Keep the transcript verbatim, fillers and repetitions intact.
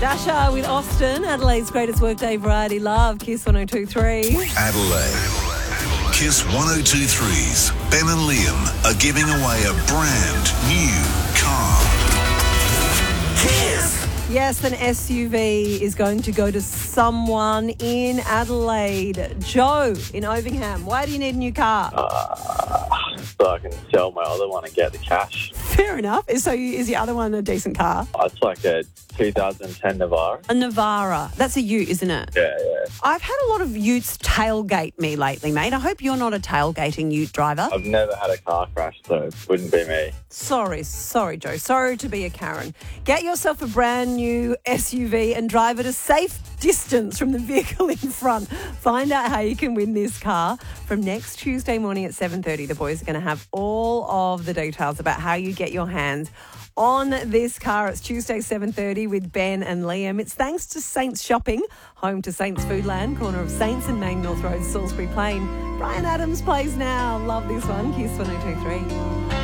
Dasha with Austin, Adelaide's greatest workday variety love, Kiss one oh two three. Adelaide. Kiss one oh two three's Ben and Liam are giving away a brand new car. Kiss. Yes, an S U V is going to go to someone in Adelaide. Joe in Ovingham, why do you need a new car? Uh, so I can sell my other one and get the cash. Fair enough. So you, is your other one a decent car? It's like a two thousand ten Navara. A Navara. That's a ute, isn't it? Yeah, yeah. I've had a lot of utes tailgate me lately, mate. I hope you're not a tailgating ute driver. I've never had a car crash, so it wouldn't be me. Sorry, sorry, Joe. Sorry to be a Karen. Get yourself a brand new S U V and drive at a safe distance from the vehicle in front. Find out how you can win this car. From next Tuesday morning at seven thirty, the boys are going to have all of the details about how you get your hands on this car. It's Tuesday, seven thirty with Ben and Liam. It's thanks to Saints Shopping, home to Saints Foodland, corner of Saints and Main North Road, Salisbury Plain. Brian Adams plays now. Love this one. Kiss one oh two three.